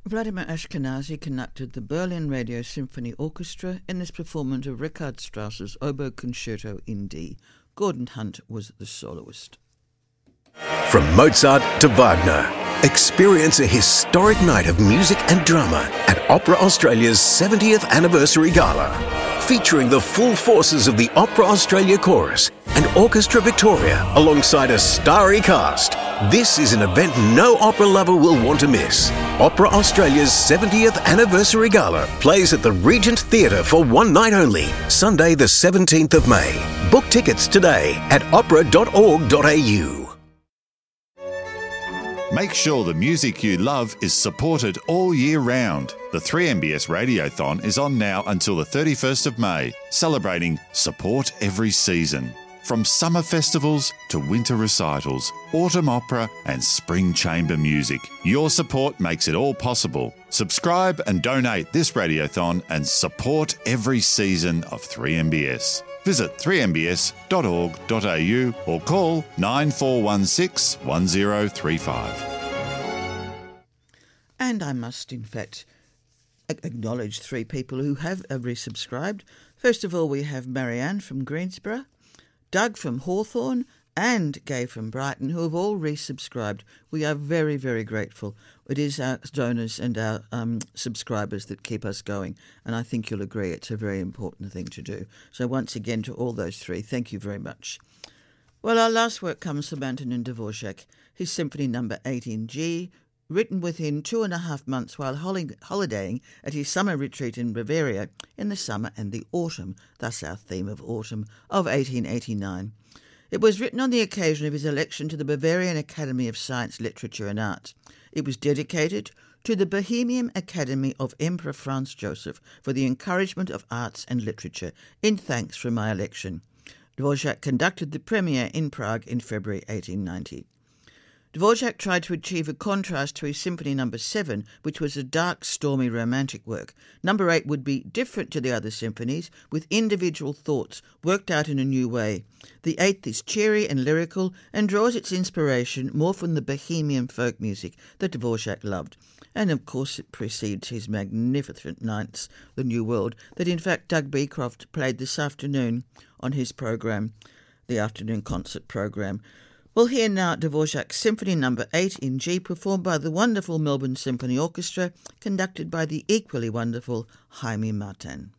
Vladimir Ashkenazy conducted the Berlin Radio Symphony Orchestra in this performance of Richard Strauss's Oboe Concerto in D. Gordon Hunt was the soloist. From Mozart to Wagner, experience a historic night of music and drama at Opera Australia's 70th Anniversary Gala, featuring the full forces of the Opera Australia Chorus and Orchestra Victoria alongside a starry cast. This is an event no opera lover will want to miss. Opera Australia's 70th Anniversary Gala plays at the Regent Theatre for one night only, Sunday the 17th of May. Book tickets today at opera.org.au. Make sure the music you love is supported all year round. The 3MBS Radiothon is on now until the 31st of May, celebrating Support Every Season. From summer festivals to winter recitals, autumn opera and spring chamber music, your support makes it all possible. Subscribe and donate this Radiothon and support every season of 3MBS. Visit 3mbs.org.au or call 9416 1035. And I must, in fact, acknowledge three people who have resubscribed. First of all, we have Marianne from Greensborough, Doug from Hawthorne, and Gay from Brighton, who have all resubscribed. We are very, very grateful. It is our donors and our subscribers that keep us going, and I think you'll agree it's a very important thing to do. So once again, to all those three, thank you very much. Well, our last work comes from Antonin Dvorak, his Symphony No. 8 in G, written within 2.5 months while holidaying at his summer retreat in Bavaria in the summer and the autumn, thus our theme of autumn, of 1889. It was written on the occasion of his election to the Bavarian Academy of Science, Literature and Arts. It was dedicated to the Bohemian Academy of Emperor Franz Joseph for the encouragement of arts and literature, in thanks for my election. Dvorak conducted the premiere in Prague in February 1890. Dvorak tried to achieve a contrast to his Symphony No. 7, which was a dark, stormy, romantic work. No. 8 would be different to the other symphonies, with individual thoughts worked out in a new way. The 8th is cheery and lyrical and draws its inspiration more from the Bohemian folk music that Dvorak loved. And of course it precedes his magnificent ninths, The New World, that in fact Doug Beecroft played this afternoon on his program, the afternoon concert program. We'll hear now Dvorak's Symphony No. 8 in G, performed by the wonderful Melbourne Symphony Orchestra, conducted by the equally wonderful Jaime Martin.